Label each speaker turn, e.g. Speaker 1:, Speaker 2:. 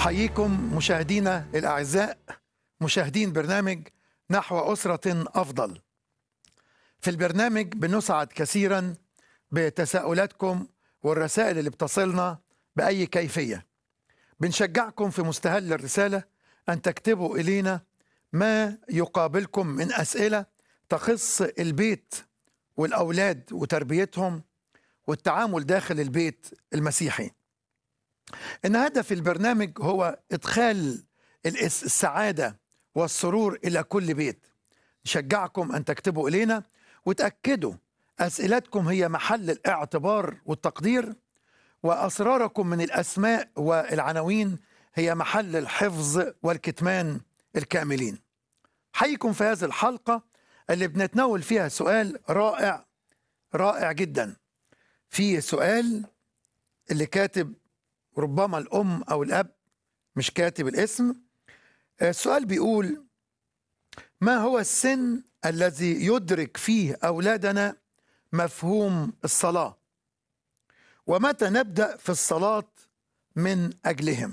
Speaker 1: أحييكم مشاهدينا الأعزاء، مشاهدين برنامج نحو أسرة أفضل. في البرنامج بنسعد كثيرا بتساؤلاتكم والرسائل اللي بتصلنا بأي كيفية. بنشجعكم في مستهل الرسالة أن تكتبوا إلينا ما يقابلكم من أسئلة تخص البيت والأولاد وتربيتهم والتعامل داخل البيت المسيحي. إن هدف البرنامج هو إدخال السعادة والسرور إلى كل بيت. نشجعكم أن تكتبوا إلينا وتأكدوا أسئلتكم هي محل الاعتبار والتقدير، وأسراركم من الأسماء والعناوين هي محل الحفظ والكتمان الكاملين. حيكم في هذه الحلقة اللي بنتناول فيها سؤال رائع جدا. في سؤال اللي كاتب ربما الأم أو الأب، مش كاتب الاسم. السؤال بيقول: ما هو السن الذي يدرك فيه أولادنا مفهوم الصلاة؟ ومتى نبدأ في الصلاة من أجلهم؟